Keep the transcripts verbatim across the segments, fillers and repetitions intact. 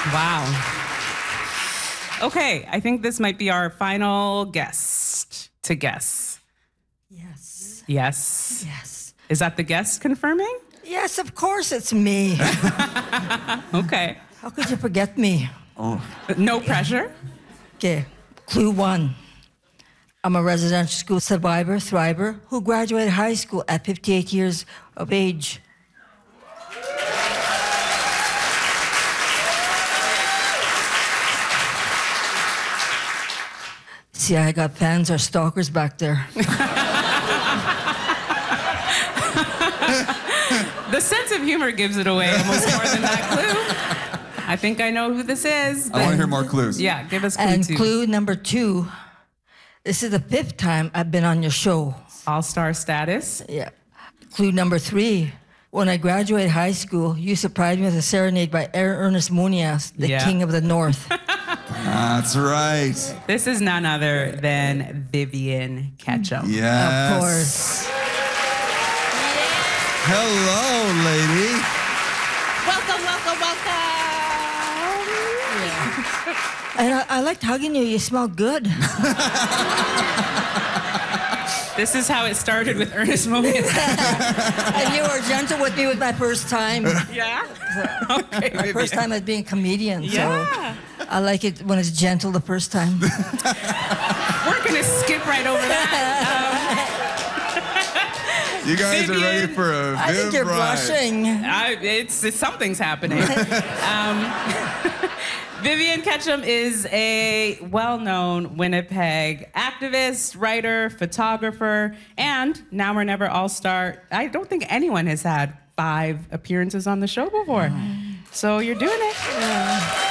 Wow. Okay, I think this might be our final guest to guess. Yes. Yes. Yes. Is that the guest confirming? Yes, of course it's me. Okay. How could you forget me? Oh. No pressure. Okay, clue one. I'm a residential school survivor, thriver, who graduated high school at fifty-eight years of age. See, I got fans or stalkers back there. The sense of humor gives it away almost more than that clue. I think I know who this is. I want to hear more clues. Yeah, give us clue And two. clue number two, this is the fifth time I've been on your show. All-star status. Yeah. Clue number three, when I graduated high school, you surprised me with a serenade by Ernest Muniz, the Yeah. king of the north. That's right. This is none other than Vivian Ketchum. Yes. Of course. Hello, lady. Welcome, welcome, welcome. And I, I liked hugging you. You smell good. This is how it started with Ernest Muniz. And you were gentle with me with my first time. Yeah? Okay, My first time as being a comedian. Yeah. So I like it when it's gentle the first time. We're going to skip right over that. You guys Vivian, are ready for a I think Viv you're ride. blushing. I, it's, it's something's happening. um, Vivian Ketchum is a well-known Winnipeg activist, writer, photographer, and Now or Never All-Star. I don't think anyone has had five appearances on the show before. Mm. So you're doing it. Yeah.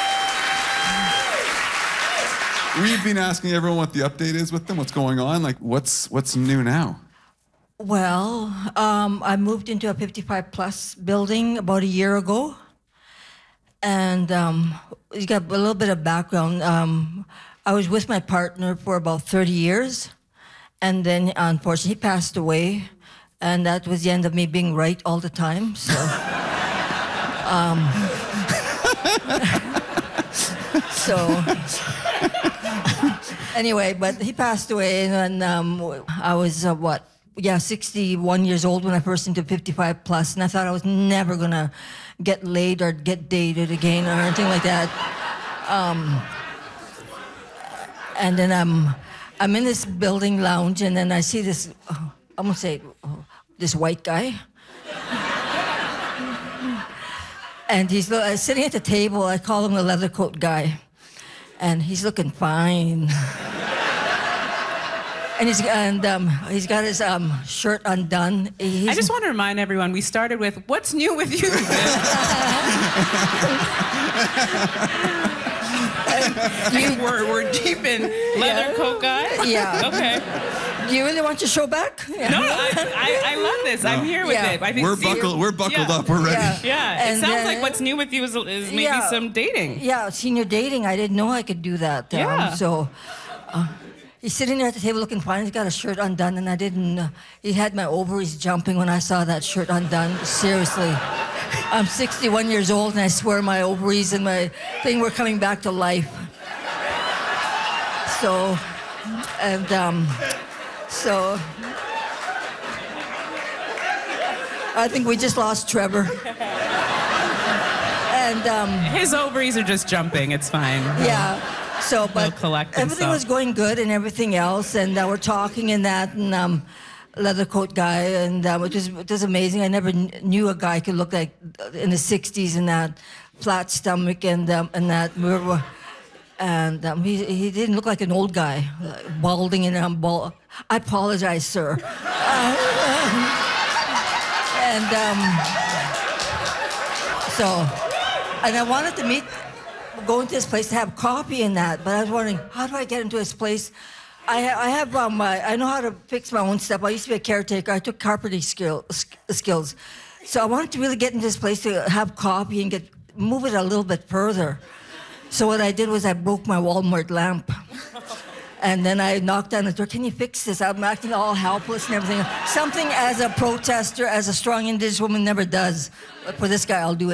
We've been asking everyone what the update is with them, what's going on. Like, what's what's new now? Well, um, I moved into a fifty-five plus building about a year ago. And um, you got a little bit of background. Um, I was with my partner for about thirty years. And then, unfortunately, he passed away. And that was the end of me being right all the time. So, um, so anyway, but he passed away. And um, I was, uh, what? Yeah, sixty-one years old when I first into fifty-five plus, and I thought I was never gonna get laid or get dated again or anything like that. Um, and then I'm, I'm in this building lounge, and then I see this, oh, I'm gonna say, oh, this white guy. And he's uh, sitting at the table. I call him the leather coat guy, and he's looking fine. And he's and um, he's got his um, shirt undone. He's I just want to remind everyone, we started with, what's new with you? you we're, we're deep in leather Yeah. coat guy? Yeah. Okay. Do you really want your show back? Yeah. No, no, I, I, I love this. I'm here with Yeah. it. I think We're see, buckled. We're buckled yeah. up. We're ready. Yeah. Yeah, it And sounds then- like what's new with you is, is maybe Yeah. some dating. Yeah, senior dating. I didn't know I could do that. Um, Yeah. So uh, he's sitting there at the table looking fine. He's got a shirt undone, and I didn't. Uh, he had my ovaries jumping when I saw that shirt undone. Seriously. I'm sixty-one years old, and I swear my ovaries and my thing were coming back to life. So, and um, so. I think we just lost Trevor. And um, His ovaries are just jumping. It's fine. yeah, so but collect everything himself. was going good and everything else, and uh, we're talking and that, and um, leather coat guy, and um, it was it was amazing. I never kn- knew a guy could look like in the sixties and that flat stomach and um, and that we were. And um, he he didn't look like an old guy, uh, balding and um, bald. I apologize, sir. Uh, And um, so, and I wanted to meet, go into this place to have coffee and that, but I was wondering, how do I get into this place? I, I have, um, I, I know how to fix my own stuff. I used to be a caretaker. I took carpentry skill, skills. So I wanted to really get into this place to have coffee and get, move it a little bit further. So what I did was I broke my Walmart lamp. And then I knocked on the door, can you fix this? I'm acting all helpless and everything. Something as a protester, as a strong Indigenous woman never does. But for this guy, I'll do it.